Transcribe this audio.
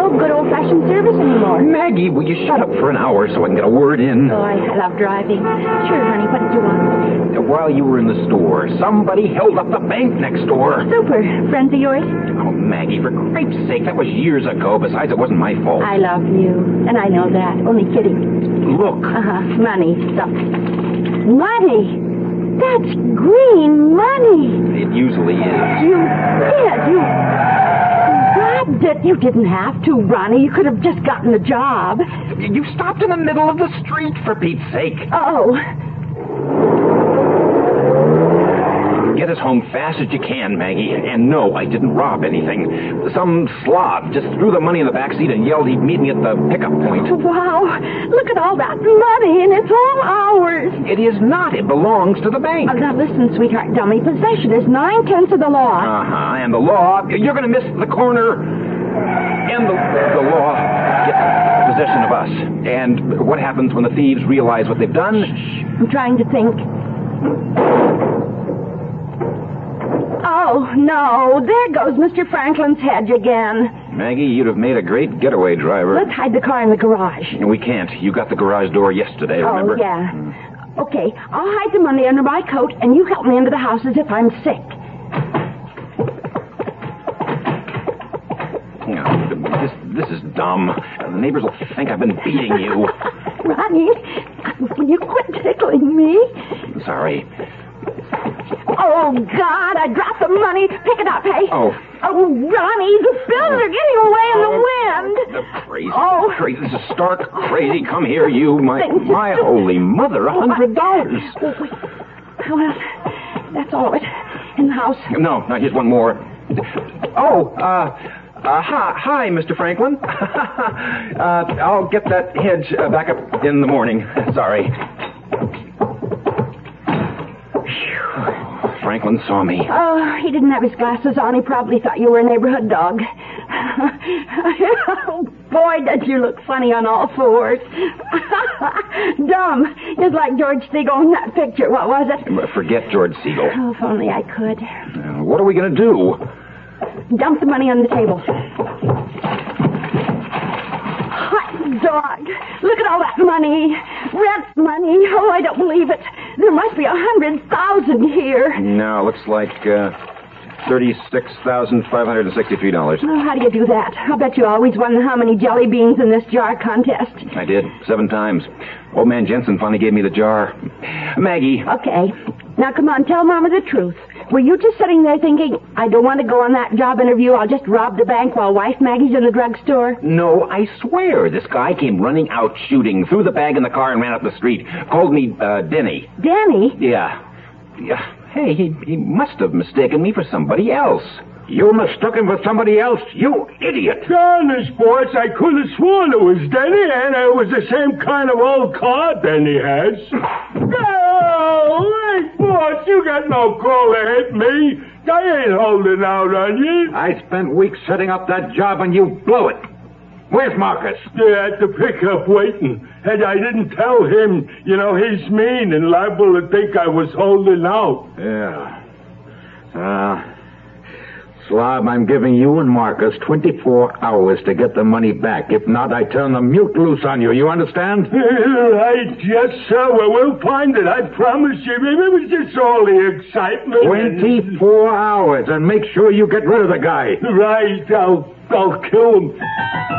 no good old-fashioned service anymore. Maggie, will you shut up for an hour so I can get a word in? Oh, I love driving. Sure, honey, what did you want? While you were in the store, somebody held up the bank next door. Super. Friends of yours? Oh, Maggie, for Christ's sake, that was years ago. Besides, it wasn't my fault. I love you, and I know that. Only kidding. Look. Money. Stuff. Money? That's green money. It usually is. You robbed it. You didn't have to, Ronnie. You could have just gotten the job. You stopped in the middle of the street, for Pete's sake. Oh. Get us home fast as you can, Maggie. And no, I didn't rob anything. Some slob just threw the money in the backseat and yelled he'd meet me at the pickup point. Wow. Look at all that money, and it's all ours. It is not. It belongs to the bank. Now, listen, sweetheart, dummy. Possession is 9/10 of the law. Uh-huh. And the law, you're going to miss the corner. And the law gets possession of us. And what happens when the thieves realize what they've done? I'm trying to think. Oh, no. There goes Mr. Franklin's hedge again. Maggie, you'd have made a great getaway driver. Let's hide the car in the garage. We can't. You got the garage door yesterday, remember? Oh, yeah. Okay, I'll hide the money under my coat, and you help me into the house as if I'm sick. This is dumb. The neighbors will think I've been beating you. Ronnie, will you quit tickling me? Sorry. Oh, God, I dropped the money. Pick it up, hey? Oh. Oh, Ronnie, the bills are getting away in the wind. The crazy. Oh. Crazy. This is stark crazy. Come here, you. My holy mother, $100. Well, that's all of it. In the house. No, here's one more. Oh, hi, Mr. Franklin. I'll get that hedge back up in the morning. Sorry. Franklin saw me. Oh, he didn't have his glasses on. He probably thought you were a neighborhood dog. Oh, boy, did you look funny on all fours. Dumb. Just like George Segal in that picture. What was it? Forget George Segal. Oh, if only I could. What are we going to do? Dump the money on the table. Hot dog. Look at all that money. Rent money. Oh, I don't believe it. There must be 100,000 here. No, looks like $36,563. Oh, how do you do that? I'll bet you always won the how many jelly beans in this jar contest. I did, 7 times. Old man Jensen finally gave me the jar. Maggie. Okay. Now, come on, tell Mama the truth. Were you just sitting there thinking, I don't want to go on that job interview, I'll just rob the bank while wife Maggie's in the drugstore? No, I swear. This guy came running out shooting, threw the bag in the car and ran up the street. Called me, Denny. Denny? Yeah. Hey, he must have mistaken me for somebody else. You mistook him for somebody else, you idiot. Honest, boys, I could have sworn it was Denny, and it was the same kind of old car Denny has. Oh, hey, boss, you got no call to hit me. I ain't holding out on you. I spent weeks setting up that job, and you blew it. Where's Marcus? Yeah, at the pickup waiting. And I didn't tell him. You know, he's mean and liable to think I was holding out. Yeah. Slob, I'm giving you and Marcus 24 hours to get the money back. If not, I turn the mute loose on you. You understand? Right, yes, sir. Well, we'll find it. I promise you. It was just all the excitement. 24 hours, and make sure you get rid of the guy. Right, I'll kill him.